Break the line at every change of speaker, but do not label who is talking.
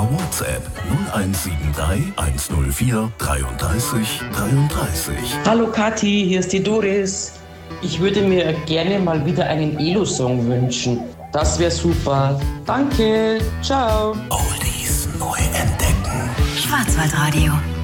WhatsApp 0173 104 33 33.
Hallo Kathi, hier ist die Doris. Ich würde mir gerne mal wieder einen Elo-Song wünschen. Das wäre super. Danke, ciao.
Oldies neu entdecken.
Schwarzwaldradio.